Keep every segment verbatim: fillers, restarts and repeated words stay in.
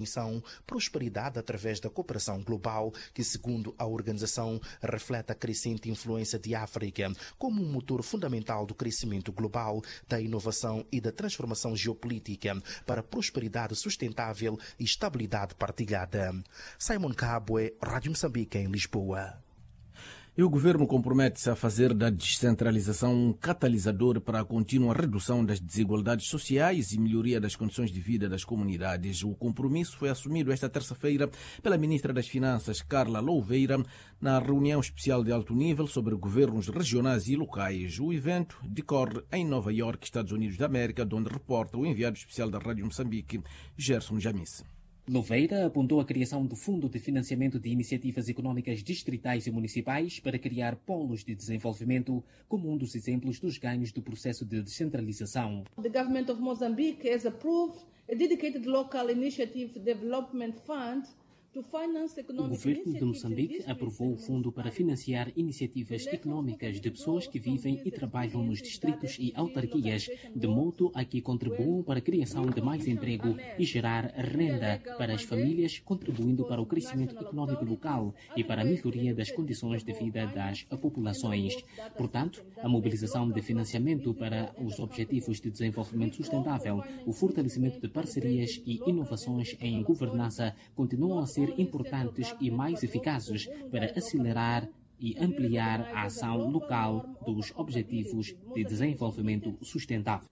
Missão Prosperidade através da cooperação global, que, segundo a organização, reflete a crescente influência de África como um motor fundamental do crescimento global, da inovação e da transformação geopolítica para prosperidade sustentável e estabilidade partilhada. Simon Kabwe, Rádio Moçambique, em Lisboa. E o governo compromete-se a fazer da descentralização um catalisador para a contínua redução das desigualdades sociais e melhoria das condições de vida das comunidades. O compromisso foi assumido esta terça-feira pela ministra das Finanças, Carla Louveira, na reunião especial de alto nível sobre governos regionais e locais. O evento decorre em Nova Iorque, Estados Unidos da América, de onde reporta o enviado especial da Rádio Moçambique, Gerson Jamis. Louveira apontou a criação do Fundo de Financiamento de Iniciativas Econômicas Distritais e Municipais para criar polos de desenvolvimento como um dos exemplos dos ganhos do processo de descentralização. The government of Mozambique has approved a dedicated local initiative development fund. O governo de Moçambique aprovou o fundo para financiar iniciativas econômicas de pessoas que vivem e trabalham nos distritos e autarquias, de modo a que contribuam para a criação de mais emprego e gerar renda para as famílias, contribuindo para o crescimento econômico local e para a melhoria das condições de vida das populações. Portanto, a mobilização de financiamento para os Objetivos de Desenvolvimento Sustentável, o fortalecimento de parcerias e inovações em governança continuam a ser importantes e mais eficazes para acelerar e ampliar a ação local dos Objetivos de Desenvolvimento Sustentável.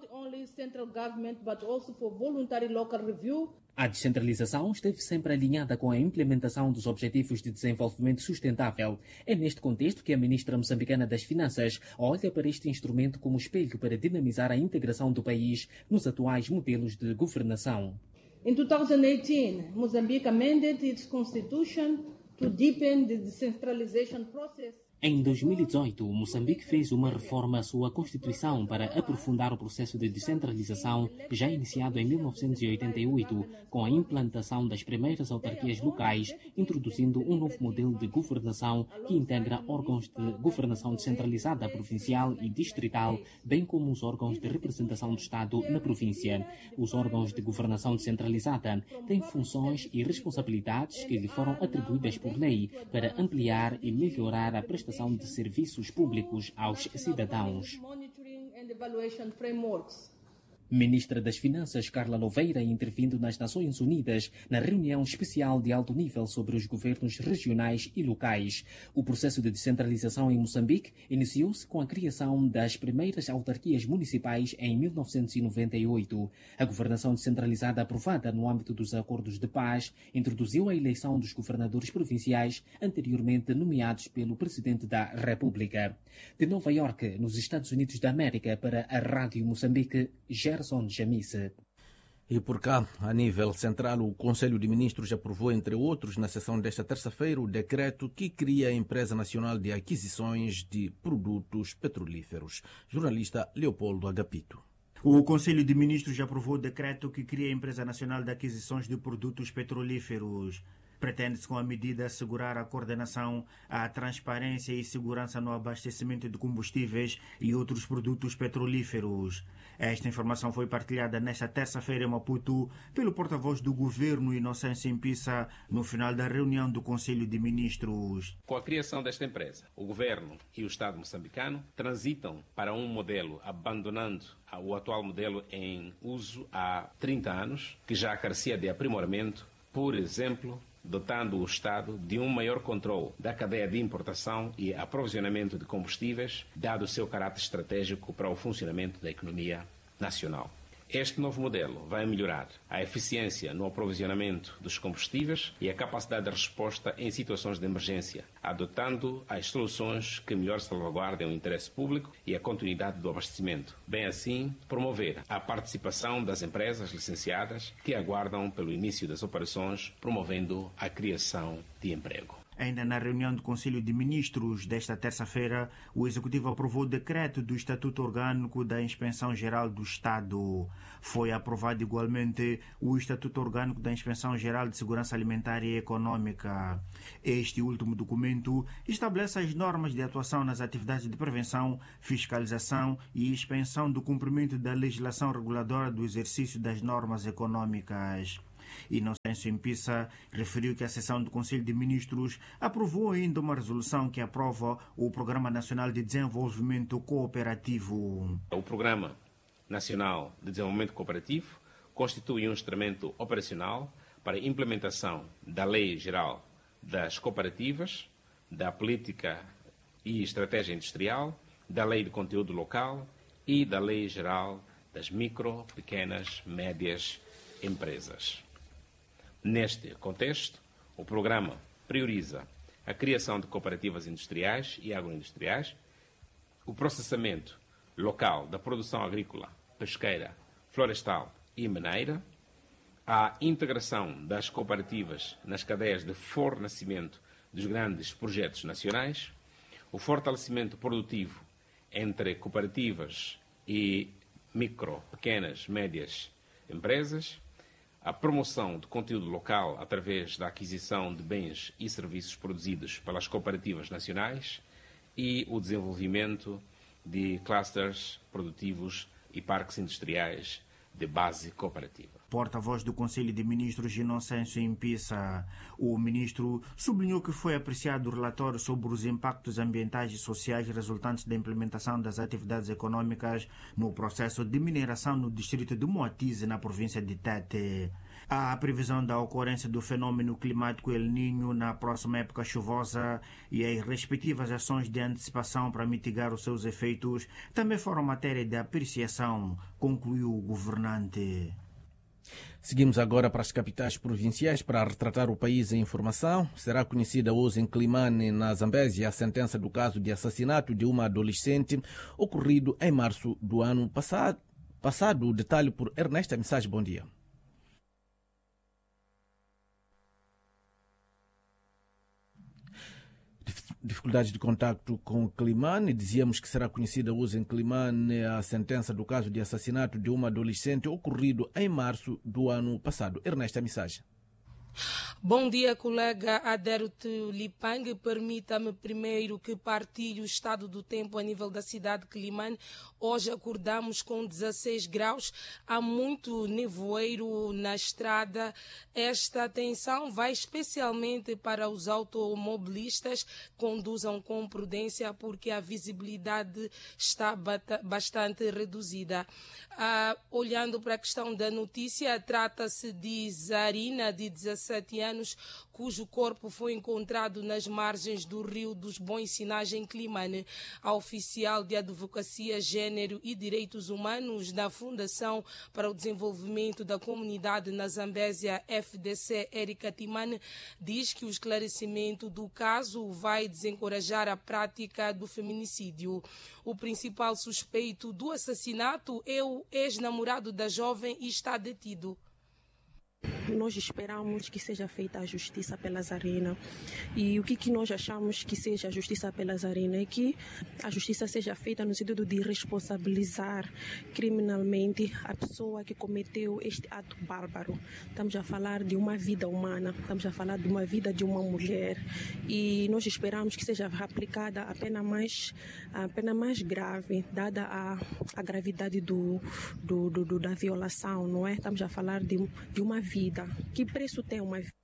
A descentralização esteve sempre alinhada com a implementação dos Objetivos de Desenvolvimento Sustentável. É neste contexto que a ministra moçambicana das Finanças olha para este instrumento como espelho para dinamizar a integração do país nos atuais modelos de governação. In two thousand eighteen, Mozambique amended its constitution to deepen the decentralization process. Em dois mil e dezoito, Moçambique fez uma reforma à sua Constituição para aprofundar o processo de descentralização já iniciado em mil novecentos e oitenta e oito, com a implantação das primeiras autarquias locais, introduzindo um novo modelo de governação que integra órgãos de governação descentralizada provincial e distrital, bem como os órgãos de representação do Estado na província. Os órgãos de governação descentralizada têm funções e responsabilidades que lhe foram atribuídas por lei para ampliar e melhorar a prestação de serviços públicos aos cidadãos. Ministra das Finanças, Carla Louveira, intervindo nas Nações Unidas na reunião especial de alto nível sobre os governos regionais e locais. O processo de descentralização em Moçambique iniciou-se com a criação das primeiras autarquias municipais em mil novecentos e noventa e oito. A governação descentralizada aprovada no âmbito dos acordos de paz introduziu a eleição dos governadores provinciais anteriormente nomeados pelo Presidente da República. De Nova Iorque, nos Estados Unidos da América, para a Rádio Moçambique, Gerson Jamis. E por cá, a nível central, o Conselho de Ministros aprovou, entre outros, na sessão desta terça-feira, o decreto que cria a Empresa Nacional de Aquisições de Produtos Petrolíferos. Jornalista Leopoldo Agapito. O Conselho de Ministros aprovou o decreto que cria a Empresa Nacional de Aquisições de Produtos Petrolíferos. Pretende-se com a medida assegurar a coordenação, a transparência e segurança no abastecimento de combustíveis e outros produtos petrolíferos. Esta informação foi partilhada nesta terça-feira em Maputo pelo porta-voz do Governo, Inocêncio Impissa, no final da reunião do Conselho de Ministros. Com a criação desta empresa, o Governo e o Estado moçambicano transitam para um modelo, abandonando o atual modelo em uso há trinta anos, que já carecia de aprimoramento, por exemplo, dotando o Estado de um maior controle da cadeia de importação e aprovisionamento de combustíveis, dado o seu caráter estratégico para o funcionamento da economia nacional. Este novo modelo vai melhorar a eficiência no aprovisionamento dos combustíveis e a capacidade de resposta em situações de emergência, adotando as soluções que melhor salvaguardem o interesse público e a continuidade do abastecimento. Bem assim, promover a participação das empresas licenciadas que aguardam pelo início das operações, promovendo a criação de emprego. Ainda na reunião do Conselho de Ministros desta terça-feira, o Executivo aprovou o decreto do Estatuto Orgânico da Inspeção Geral do Estado. Foi aprovado igualmente o Estatuto Orgânico da Inspeção Geral de Segurança Alimentar e Econômica. Este último documento estabelece as normas de atuação nas atividades de prevenção, fiscalização e inspeção do cumprimento da legislação reguladora do exercício das normas econômicas. Inocêncio Impisa referiu que a sessão do Conselho de Ministros aprovou ainda uma resolução que aprova o Programa Nacional de Desenvolvimento Cooperativo. O Programa Nacional de Desenvolvimento Cooperativo constitui um instrumento operacional para a implementação da Lei Geral das Cooperativas, da Política e Estratégia Industrial, da Lei de Conteúdo Local e da Lei Geral das Micro, Pequenas, Médias Empresas. Neste contexto, o programa prioriza a criação de cooperativas industriais e agroindustriais, o processamento local da produção agrícola, pesqueira, florestal e mineira, a integração das cooperativas nas cadeias de fornecimento dos grandes projetos nacionais, o fortalecimento produtivo entre cooperativas e micro, pequenas, médias empresas, a promoção de conteúdo local através da aquisição de bens e serviços produzidos pelas cooperativas nacionais e o desenvolvimento de clusters produtivos e parques industriais de base cooperativa. Porta-voz do Conselho de Ministros, Inocêncio Impisa, o ministro sublinhou que foi apreciado o relatório sobre os impactos ambientais e sociais resultantes da implementação das atividades econômicas no processo de mineração no distrito de Moatize, na província de Tete. A previsão da ocorrência do fenômeno climático El Niño na próxima época chuvosa e as respectivas ações de antecipação para mitigar os seus efeitos também foram matéria de apreciação, concluiu o governante. Seguimos agora para as capitais provinciais para retratar o país em informação. Será conhecida hoje em Climane, na Zambésia, a sentença do caso de assassinato de uma adolescente ocorrido em março do ano passado. Passado o detalhe por Ernesto Mensagem. Bom dia. Dificuldades de contacto com Climane. Dizíamos que será conhecida hoje em Climane a sentença do caso de assassinato de uma adolescente ocorrido em março do ano passado. Ernesto, a mensagem. Bom dia, colega Aderto Lipang. Permita-me primeiro que partilhe o estado do tempo a nível da cidade de Climane. Hoje acordamos com dezasseis graus, há muito nevoeiro na estrada. Esta atenção vai especialmente para os automobilistas. Conduzam com prudência porque a visibilidade está bastante reduzida. Ah, olhando para a questão da notícia, trata-se de Zarina, de dezassete anos, cujo corpo foi encontrado nas margens do Rio dos Bons Sinais, em Climane. A oficial de Advocacia, Gênero e Direitos Humanos da Fundação para o Desenvolvimento da Comunidade na Zambésia, F D C, Erika Timane, diz que o esclarecimento do caso vai desencorajar a prática do feminicídio. O principal suspeito do assassinato é o ex-namorado da jovem e está detido. Nós esperamos que seja feita a justiça pela Zarina. E o que, que nós achamos que seja a justiça pela Zarina é que a justiça seja feita no sentido de responsabilizar criminalmente a pessoa que cometeu este ato bárbaro. Estamos a falar de uma vida humana, estamos a falar de uma vida de uma mulher. E nós esperamos que seja aplicada a pena mais, a pena mais grave, dada a, a gravidade do, do, do, do, da violação, não é? Estamos a falar de, de uma vida. Que preço tem uma vida?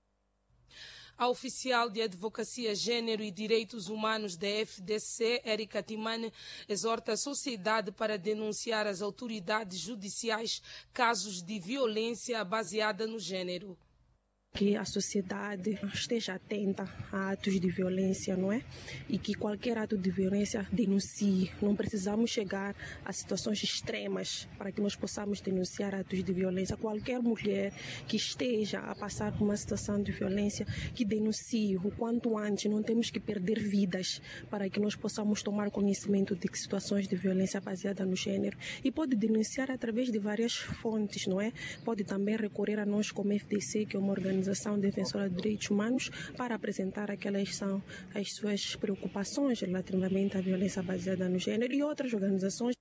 A oficial de Advocacia, Gênero e Direitos Humanos da F D C, Erika Timane, exorta a sociedade para denunciar às autoridades judiciais casos de violência baseada no gênero. Que a sociedade esteja atenta a atos de violência, não é? E que qualquer ato de violência denuncie. Não precisamos chegar a situações extremas para que nós possamos denunciar atos de violência. Qualquer mulher que esteja a passar por uma situação de violência, que denuncie o quanto antes. Não temos que perder vidas para que nós possamos tomar conhecimento de situações de violência baseada no gênero. E pode denunciar através de várias fontes, não é? Pode também recorrer a nós como F D C, que é uma organização defensora de direitos humanos, para apresentar aquelas são as suas preocupações relativamente à violência baseada no gênero e outras organizações.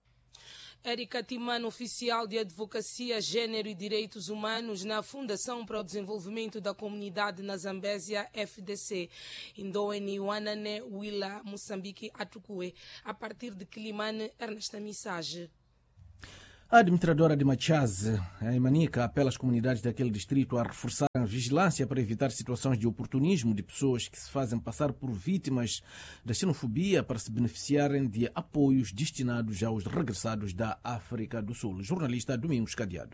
Erika Timane, oficial de Advocacia, Gênero e Direitos Humanos na Fundação para o Desenvolvimento da Comunidade na Zambésia, F D C. Indoene Wanane Wila, Moçambique, Atukue. A partir de Climane, Ernesta Mensagem. A administradora de Machaze, em Manica, apela às comunidades daquele distrito a reforçar a vigilância para evitar situações de oportunismo de pessoas que se fazem passar por vítimas da xenofobia para se beneficiarem de apoios destinados aos regressados da África do Sul. Jornalista Domingos Cadeado.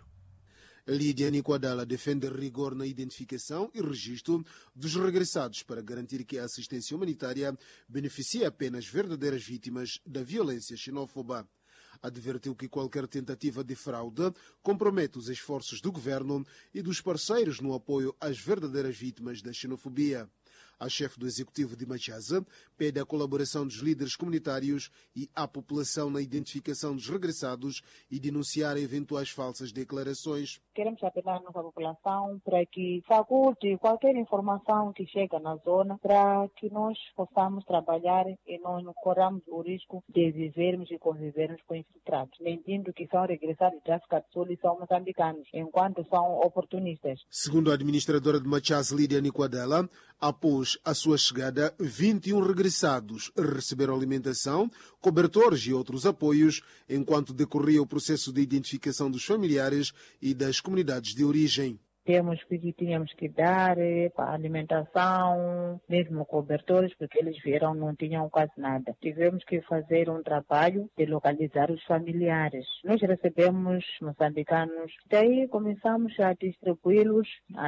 Lídia Niquadala defende rigor na identificação e registro dos regressados para garantir que a assistência humanitária beneficie apenas verdadeiras vítimas da violência xenófoba. Advertiu que qualquer tentativa de fraude compromete os esforços do governo e dos parceiros no apoio às verdadeiras vítimas da xenofobia. A chefe do executivo de Machaze pede a colaboração dos líderes comunitários e à população na identificação dos regressados e denunciar eventuais falsas declarações. Queremos apelar a nossa população para que faculte qualquer informação que chega na zona para que nós possamos trabalhar e nós não corramos o risco de vivermos e convivermos com infiltrados, mentindo que são regressados da África do Sul e são moçambicanos, enquanto são oportunistas. Segundo a administradora de Machaze, Lídia Niquadala, após a sua chegada, vinte e um regressados receberam alimentação, cobertores e outros apoios, enquanto decorria o processo de identificação dos familiares e das comunidades de origem. Temos que tínhamos que dar para alimentação, mesmo cobertores, porque eles vieram não tinham quase nada. Tivemos que fazer um trabalho de localizar os familiares. Nós recebemos moçambicanos, daí começamos a distribuí-los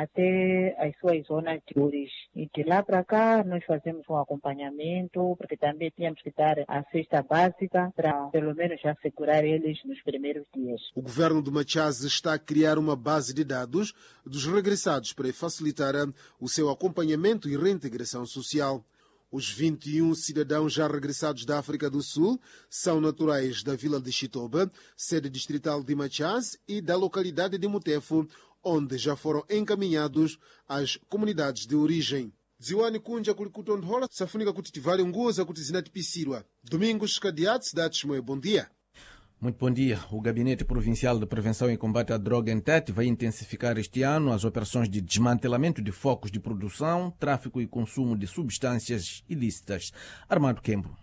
até as suas zonas de origem. E de lá para cá nós fazemos um acompanhamento, porque também tínhamos que dar a cesta básica para pelo menos assegurar eles nos primeiros dias. O governo de Machaze está a criar uma base de dados dos regressados para facilitar o seu acompanhamento e reintegração social. Os vinte e um cidadãos já regressados da África do Sul são naturais da vila de Chitoba, sede distrital de Machaze, e da localidade de Mutefo, onde já foram encaminhados às comunidades de origem. Ziwani kunja kulikutondhola safunika kuti tivale nguza kuti zinatipisirwa. Domingos Cadeado, cidade Chimoio, bom dia. Muito bom dia. O Gabinete Provincial de Prevenção e Combate à Droga em Tete vai intensificar este ano as operações de desmantelamento de focos de produção, tráfico e consumo de substâncias ilícitas. Armando Kembo.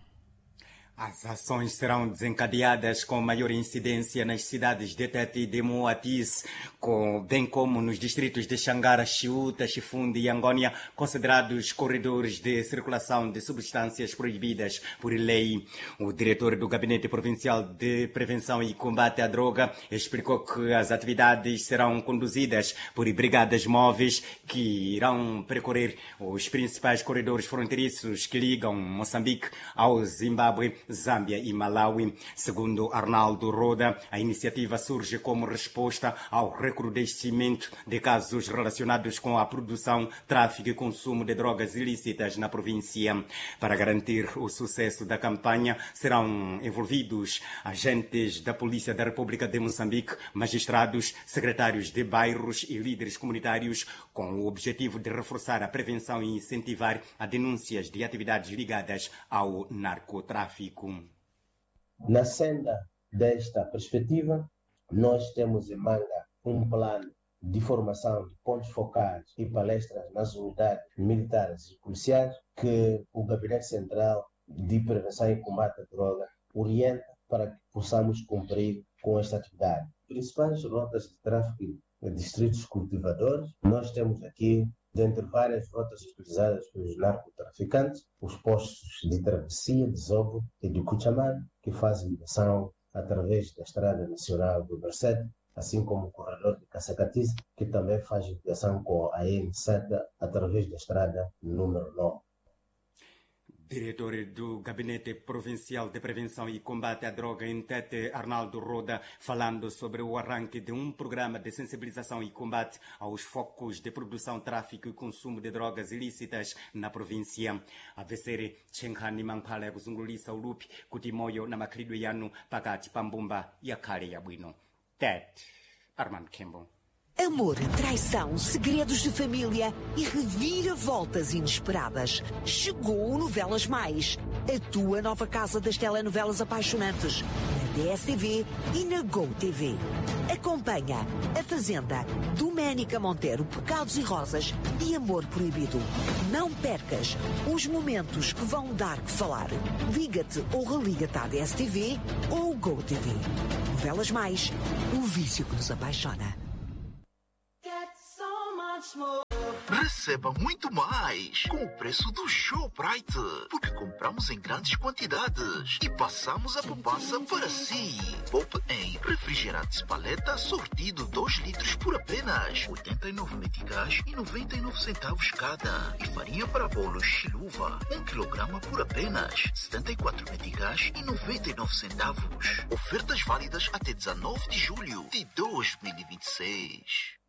As ações serão desencadeadas com maior incidência nas cidades de Tete e de Moatis, com, bem como nos distritos de Xangara, Chiuta, Chifunde e Angônia, considerados corredores de circulação de substâncias proibidas por lei. O diretor do Gabinete Provincial de Prevenção e Combate à Droga explicou que as atividades serão conduzidas por brigadas móveis que irão percorrer os principais corredores fronteiriços que ligam Moçambique ao Zimbábue, Zâmbia e Malawi. Segundo Arnaldo Roda, a iniciativa surge como resposta ao recrudescimento de casos relacionados com a produção, tráfico e consumo de drogas ilícitas na província. Para garantir o sucesso da campanha, serão envolvidos agentes da Polícia da República de Moçambique, magistrados, secretários de bairros e líderes comunitários, com o objetivo de reforçar a prevenção e incentivar a denúncias de atividades ligadas ao narcotráfico. Na senda desta perspectiva, nós temos em manga um plano de formação de pontos focais e palestras nas unidades militares e policiais que o Gabinete Central de Prevenção e Combate à Droga orienta para que possamos cumprir com esta atividade. Principais rotas de tráfico de distritos cultivadores, nós temos aqui, dentre várias rotas utilizadas pelos narcotraficantes, os postos de travessia de Zogo e de Cuchamane, que fazem ligação através da Estrada Nacional do Merced, assim como o corredor de Caçacatiz, que também faz ligação com a E N sete através da Estrada número nove. Diretor do Gabinete Provincial de Prevenção e Combate à Droga em Tete, Arnaldo Roda, falando sobre o arranque de um programa de sensibilização e combate aos focos de produção, tráfico e consumo de drogas ilícitas na província. A Vesere, Chenghani Mangpala, Kuzunguli Saulupi, Kutimoyo, Namakrido Yanu, Pakati Pambumba, Yakari Yabuino. Tete, Armando Kembo. Amor, traição, segredos de família e reviravoltas inesperadas. Chegou o Novelas Mais, a tua nova casa das telenovelas apaixonantes. Na D S T V e na GoTV. Acompanha A Fazenda, Doménica Monteiro, Pecados e Rosas e Amor Proibido. Não percas os momentos que vão dar que falar. Liga-te ou religa-te à D S T V ou GoTV. Novelas Mais, o vício que nos apaixona. Receba muito mais com o preço do Shoprite, porque compramos em grandes quantidades e passamos a poupança para si. Poupe em refrigerantes paleta sortido dois litros por apenas oitenta e nove meticais e noventa e nove centavos cada. E farinha para bolos Chiluva, um quilograma por apenas setenta e quatro meticais e noventa e nove centavos. Ofertas válidas até dezenove de julho de dois mil e vinte e seis.